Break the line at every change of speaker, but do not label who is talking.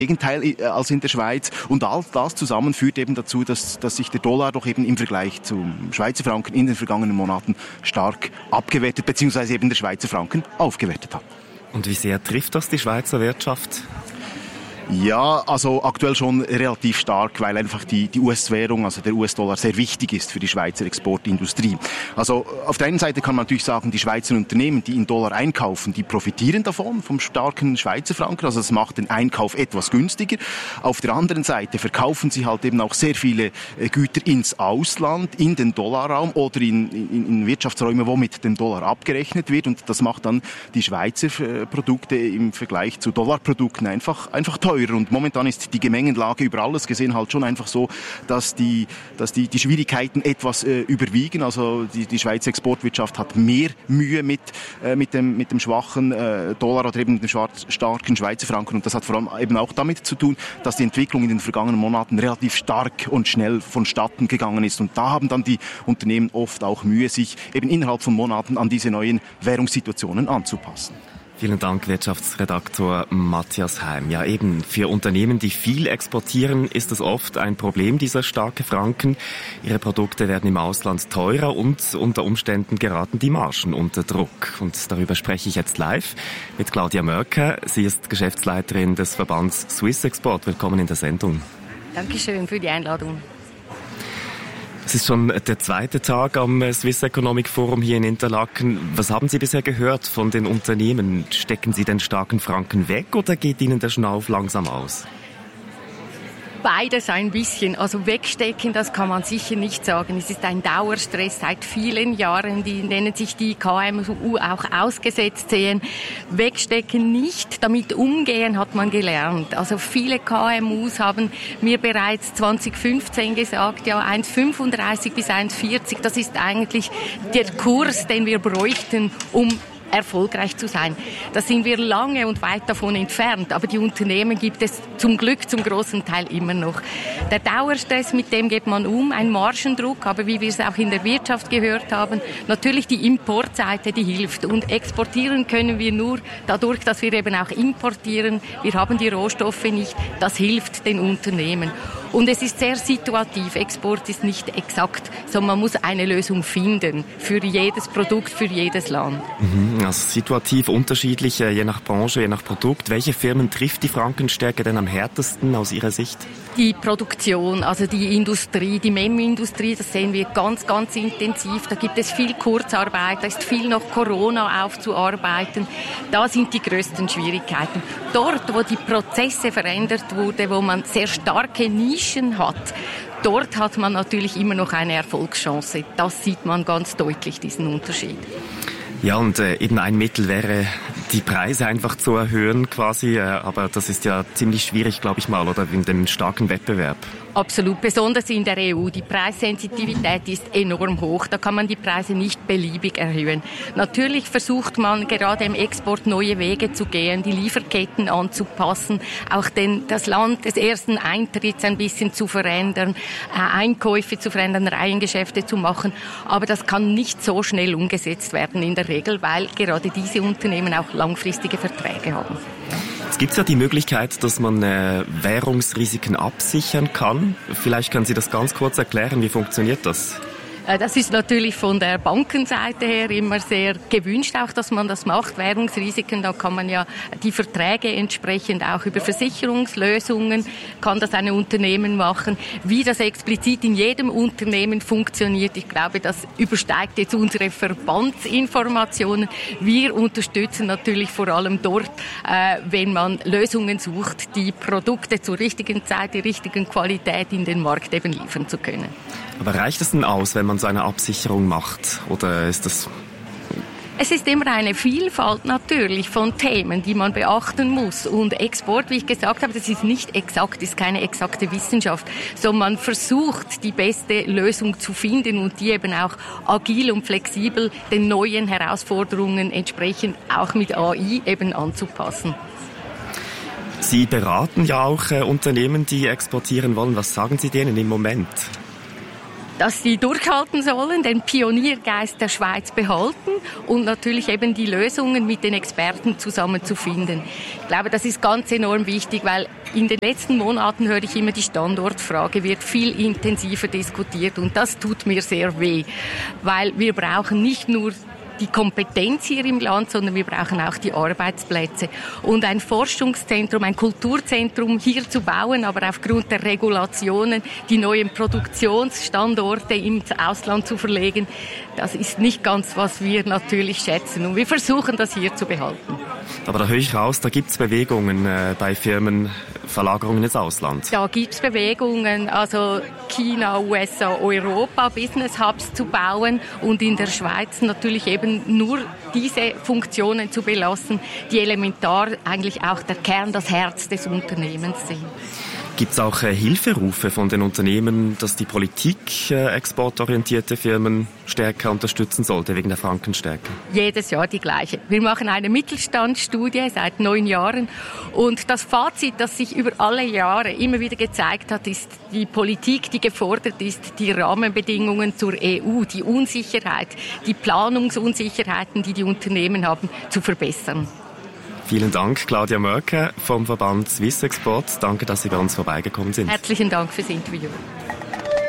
Gegenteil als in der Schweiz. Und all das zusammen führt eben dazu, dass sich der Dollar doch eben im Vergleich zum Schweizer Franken in den vergangenen Monaten stark abgewertet, beziehungsweise eben der Schweizer Franken aufgewertet hat.
Und wie sehr trifft das die Schweizer Wirtschaft?
Ja, also aktuell schon relativ stark, weil einfach die US-Währung, also der US-Dollar, sehr wichtig ist für die Schweizer Exportindustrie. Also auf der einen Seite kann man natürlich sagen, die Schweizer Unternehmen, die in Dollar einkaufen, die profitieren davon, vom starken Schweizer Franken. Also das macht den Einkauf etwas günstiger. Auf der anderen Seite verkaufen sie halt eben auch sehr viele Güter ins Ausland, in den Dollarraum oder in Wirtschaftsräume, wo mit dem Dollar abgerechnet wird. Und das macht dann die Schweizer Produkte im Vergleich zu Dollarprodukten einfach teurer. Und momentan ist die Gemengenlage über alles gesehen halt schon einfach so, dass die Schwierigkeiten etwas überwiegen. Also die Schweizer Exportwirtschaft hat mehr Mühe mit dem schwachen Dollar oder eben dem starken Schweizer Franken. Und das hat vor allem eben auch damit zu tun, dass die Entwicklung in den vergangenen Monaten relativ stark und schnell vonstatten gegangen ist. Und da haben dann die Unternehmen oft auch Mühe, sich eben innerhalb von Monaten an diese neuen Währungssituationen anzupassen.
Vielen Dank, Wirtschaftsredaktor Matthias Heim. Ja, eben, für Unternehmen, die viel exportieren, ist es oft ein Problem, dieser starke Franken. Ihre Produkte werden im Ausland teurer und unter Umständen geraten die Margen unter Druck. Und darüber spreche ich jetzt live mit Claudia Mörker. Sie ist Geschäftsleiterin des Verbands Swiss Export. Willkommen in der Sendung.
Dankeschön für die Einladung.
Es ist schon der zweite Tag am Swiss Economic Forum hier in Interlaken. Was haben Sie bisher gehört von den Unternehmen? Stecken Sie den starken Franken weg oder geht Ihnen der Schnauf langsam aus?
Beides ein bisschen. Also wegstecken, das kann man sicher nicht sagen. Es ist ein Dauerstress seit vielen Jahren, denen sich die KMU auch ausgesetzt sehen. Wegstecken nicht, damit umgehen hat man gelernt. Also viele KMUs haben mir bereits 2015 gesagt, ja 1,35 bis 1,40, das ist eigentlich der Kurs, den wir bräuchten, um erfolgreich zu sein. Da sind wir lange und weit davon entfernt, aber die Unternehmen gibt es zum Glück zum großen Teil immer noch. Der Dauerstress, mit dem geht man um, ein Margendruck, aber wie wir es auch in der Wirtschaft gehört haben, natürlich die Importseite, die hilft. Und exportieren können wir nur dadurch, dass wir eben auch importieren. Wir haben die Rohstoffe nicht, das hilft den Unternehmen. Und es ist sehr situativ. Export ist nicht exakt, sondern man muss eine Lösung finden für jedes Produkt, für jedes Land.
Also situativ unterschiedlich, je nach Branche, je nach Produkt. Welche Firmen trifft die Frankenstärke denn am härtesten aus Ihrer Sicht?
Die Produktion, also die Industrie, die MEM-Industrie, das sehen wir ganz, ganz intensiv. Da gibt es viel Kurzarbeit, da ist viel noch Corona aufzuarbeiten. Da sind die größten Schwierigkeiten. Dort, wo die Prozesse verändert wurden, wo man sehr starke Nischen hat, dort hat man natürlich immer noch eine Erfolgschance. Das sieht man ganz deutlich, diesen Unterschied.
Ja, und eben ein Mittel wäre, die Preise einfach zu erhöhen quasi, aber das ist ja ziemlich schwierig, glaube ich mal, oder in dem starken Wettbewerb.
Absolut, besonders in der EU. Die Preissensitivität ist enorm hoch. Da kann man die Preise nicht beliebig erhöhen. Natürlich versucht man gerade im Export neue Wege zu gehen, die Lieferketten anzupassen, auch das Land des ersten Eintritts ein bisschen zu verändern, Einkäufe zu verändern, Reihengeschäfte zu machen. Aber das kann nicht so schnell umgesetzt werden in der Regel, weil gerade diese Unternehmen auch langfristige Verträge haben.
Es gibt ja die Möglichkeit, dass man Währungsrisiken absichern kann. Vielleicht können Sie das ganz kurz erklären. Wie funktioniert das?
Das ist natürlich von der Bankenseite her immer sehr gewünscht, auch dass man das macht. Währungsrisiken, da kann man ja die Verträge entsprechend auch über Versicherungslösungen, kann das ein Unternehmen machen. Wie das explizit in jedem Unternehmen funktioniert, ich glaube, das übersteigt jetzt unsere Verbandsinformationen. Wir unterstützen natürlich vor allem dort, wenn man Lösungen sucht, die Produkte zur richtigen Zeit, die richtigen Qualität in den Markt eben liefern zu können.
Aber reicht es denn aus, wenn man so eine Absicherung macht? Oder ist das...
Es ist immer eine Vielfalt natürlich von Themen, die man beachten muss. Und Export, wie ich gesagt habe, das ist nicht exakt, ist keine exakte Wissenschaft, sondern man versucht, die beste Lösung zu finden und die eben auch agil und flexibel den neuen Herausforderungen entsprechend auch mit AI eben anzupassen.
Sie beraten ja auch Unternehmen, die exportieren wollen. Was sagen Sie denen im Moment?
dass sie durchhalten sollen, den Pioniergeist der Schweiz behalten und natürlich eben die Lösungen mit den Experten zusammen zu finden. Ich glaube, das ist ganz enorm wichtig, weil in den letzten Monaten höre ich immer, die Standortfrage wird viel intensiver diskutiert und das tut mir sehr weh, weil wir brauchen nicht nur die Kompetenz hier im Land, sondern wir brauchen auch die Arbeitsplätze. Und ein Forschungszentrum, ein Kulturzentrum hier zu bauen, aber aufgrund der Regulationen die neuen Produktionsstandorte ins Ausland zu verlegen, das ist nicht ganz, was wir natürlich schätzen. Und wir versuchen, das hier zu behalten.
Aber da höre ich raus, da gibt es Bewegungen bei Firmenverlagerungen ins Ausland.
Da gibt es Bewegungen, also China, USA, Europa, Business Hubs zu bauen und in der Schweiz natürlich eben nur diese Funktionen zu belassen, die elementar eigentlich auch der Kern, das Herz des Unternehmens sind.
Gibt es auch Hilferufe von den Unternehmen, dass die Politik exportorientierte Firmen stärker unterstützen sollte wegen der Frankenstärke?
Jedes Jahr die gleiche. Wir machen eine Mittelstandsstudie seit 9 Jahren und das Fazit, das sich über alle Jahre immer wieder gezeigt hat, ist die Politik, die gefordert ist, die Rahmenbedingungen zur EU, die Unsicherheit, die Planungsunsicherheiten, die die Unternehmen haben, zu verbessern.
Vielen Dank, Claudia Mörker vom Verband Swiss Export. Danke, dass Sie bei uns vorbeigekommen sind.
Herzlichen Dank fürs Interview.